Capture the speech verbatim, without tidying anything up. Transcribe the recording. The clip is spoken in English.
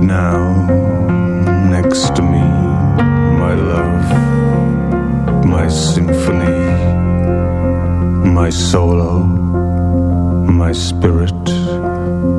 now next to me, my love, my symphony, my solo, my spirit,